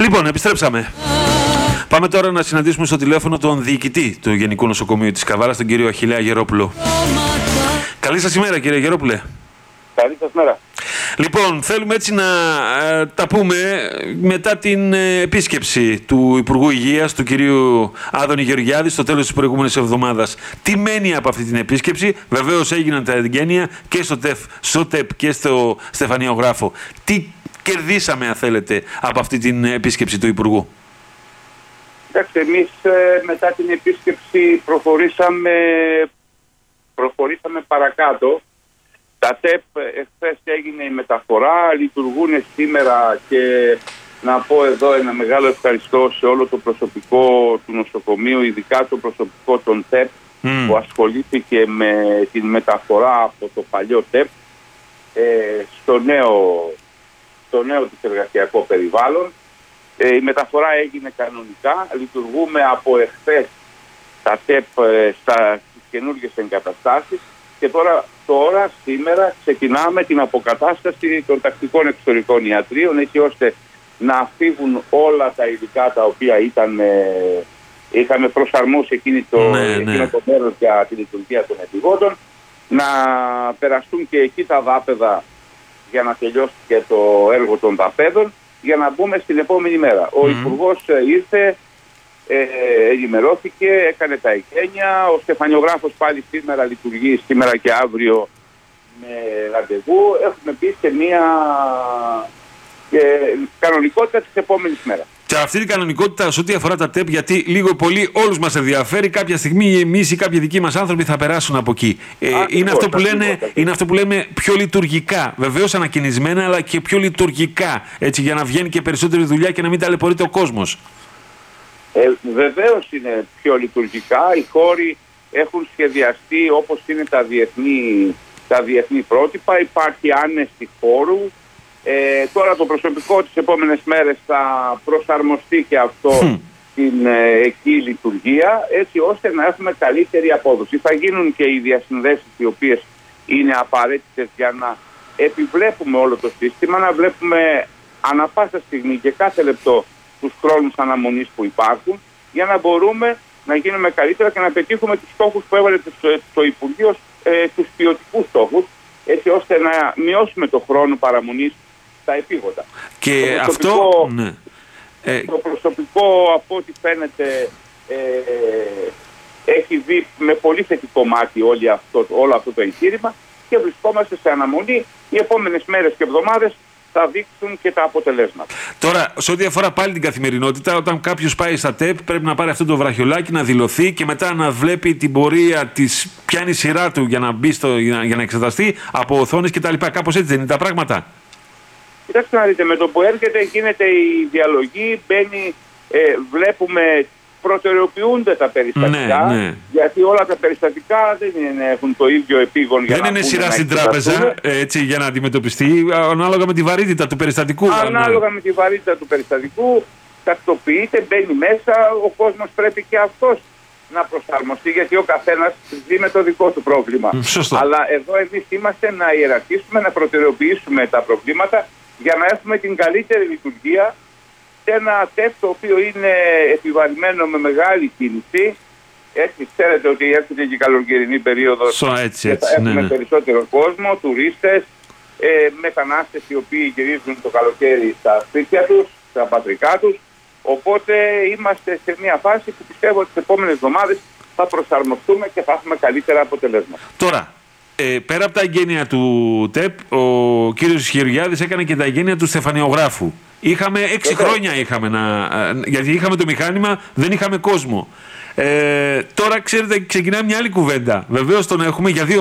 Λοιπόν, επιστρέψαμε. Πάμε τώρα να συναντήσουμε στο τηλέφωνο τον διοικητή του Γενικού Νοσοκομείου της Καβάλας, τον κύριο Αχιλλέα Γερόπουλο. Καλή σας ημέρα, κύριε Γερόπουλε. Καλή σας μέρα. Λοιπόν, θέλουμε έτσι να τα πούμε μετά την επίσκεψη του Υπουργού Υγείας, του κυρίου Άδωνη Γεωργιάδη, στο τέλος της προηγούμενης εβδομάδας. Τι μένει από αυτή την επίσκεψη? Βεβαίως έγιναν τα εγγένεια και στο ΤΕΠ και στο Στεφανιογράφο. Τι κερδίσαμε, αν θέλετε, από αυτή την επίσκεψη του Υπουργού? Κοιτάξτε, εμείς μετά την επίσκεψη προχωρήσαμε παρακάτω. Τα ΤΕΠ εχθές έγινε η μεταφορά, λειτουργούν σήμερα και να πω εδώ ένα μεγάλο ευχαριστώ σε όλο το προσωπικό του νοσοκομείου, ειδικά το προσωπικό των ΤΕΠ που ασχολήθηκε με την μεταφορά από το παλιό ΤΕΠ στο νέο της εργασιακό περιβάλλον. Η μεταφορά έγινε κανονικά, λειτουργούμε από εχθές τα ΤΕΠ στις καινούργιες εγκαταστάσεις και τώρα, σήμερα, ξεκινάμε την αποκατάσταση των τακτικών εξωτερικών ιατρίων, έτσι ώστε να φύγουν όλα τα υλικά τα οποία είχαμε προσαρμόσει εκείνο το μέρος για τη λειτουργία των επιγόντων, να περαστούν και εκεί τα δάπεδα για να τελειώσει και το έργο των δαπέδων, για να μπούμε στην επόμενη μέρα. Ο Υπουργός ήρθε, ενημερώθηκε, έκανε τα εγγένεια. Ο Στεφανιογράφος πάλι σήμερα λειτουργεί, σήμερα και αύριο με ραντεβού. Έχουμε μπει σε μια κανονικότητα της επόμενης μέρας. Και αυτή την κανονικότητα σε ό,τι αφορά τα ΤΕΠ, γιατί λίγο πολύ όλους μας ενδιαφέρει, κάποια στιγμή εμείς ή κάποιοι δικοί μας άνθρωποι θα περάσουν από εκεί. Είναι αυτό που λέμε πιο λειτουργικά. Βεβαίως ανακαινισμένα, αλλά και πιο λειτουργικά. Έτσι, για να βγαίνει και περισσότερη δουλειά και να μην ταλαιπωρείται ο κόσμος. Βεβαίως είναι πιο λειτουργικά. Οι χώροι έχουν σχεδιαστεί όπως είναι τα διεθνή πρότυπα. Υπάρχει άνεση χώρου. Τώρα το προσωπικό τις επόμενες μέρες θα προσαρμοστεί και αυτό στην εκεί λειτουργία, έτσι ώστε να έχουμε καλύτερη απόδοση. Θα γίνουν και οι διασυνδέσεις οι οποίες είναι απαραίτητες για να επιβλέπουμε όλο το σύστημα, να βλέπουμε ανά πάσα στιγμή και κάθε λεπτό τους χρόνους αναμονής που υπάρχουν, για να μπορούμε να γίνουμε καλύτερα και να πετύχουμε τους στόχους που έβαλε το Υπουργείο, τους ποιοτικούς στόχους, έτσι ώστε να μειώσουμε το χρόνο παραμονής στα επίγοντα. Και το προσωπικό, από ό,τι φαίνεται, έχει δει με πολύ θετικό μάτι όλο αυτό το εγχείρημα και βρισκόμαστε σε αναμονή. Οι επόμενες μέρες και εβδομάδες θα δείξουν και τα αποτελέσματα. Τώρα, σε ό,τι αφορά πάλι την καθημερινότητα, όταν κάποιος πάει στα ΤΕΠ, πρέπει να πάρει αυτό το βραχιολάκι, να δηλωθεί και μετά να βλέπει την πορεία της, ποια είναι η σειρά του για να μπει για να εξεταστεί από οθόνες κτλ. Κάπως έτσι δεν είναι τα πράγματα? Κοιτάξτε να δείτε, με το που έρχεται γίνεται η διαλογή, μπαίνει, βλέπουμε, προτεραιοποιούνται τα περιστατικά, γιατί όλα τα περιστατικά δεν έχουν το ίδιο επίγον. Δεν είναι σειρά στην τράπεζα, έτσι, για να αντιμετωπιστεί, ανάλογα με τη βαρύτητα του περιστατικού. Ανάλογα με τη βαρύτητα του περιστατικού, τακτοποιείται, μπαίνει μέσα, ο κόσμος πρέπει και αυτός να προσαρμοστεί, γιατί ο καθένας ζει με το δικό του πρόβλημα. Αλλά εδώ εμείς είμαστε να ιεραρχήσουμε, να προτεραιοποιήσουμε τα προβλήματα για να έχουμε την καλύτερη λειτουργία σε ένα ΤΕΠ το οποίο είναι επιβαρημένο με μεγάλη κίνηση. Έτσι, ξέρετε ότι έρχεται και η καλοκαιρινή περίοδος και θα έχουμε περισσότερο κόσμο, τουρίστες, μετανάστες οι οποίοι γυρίζουν το καλοκαίρι στα σπίτια τους, στα πατρικά τους. Οπότε είμαστε σε μια φάση που πιστεύω ότι τις επόμενες εβδομάδες θα προσαρμοστούμε και θα έχουμε καλύτερα αποτελέσματα. Τώρα, πέρα από τα εγγένεια του ΤΕΠ, ο κύριος Γεωργιάδης έκανε και τα εγγένεια του Στεφανιογράφου. Είχαμε 6 χρόνια γιατί είχαμε το μηχάνημα, δεν είχαμε κόσμο. Τώρα, ξέρετε, ξεκινάει μια άλλη κουβέντα. Βεβαίως τον έχουμε για 2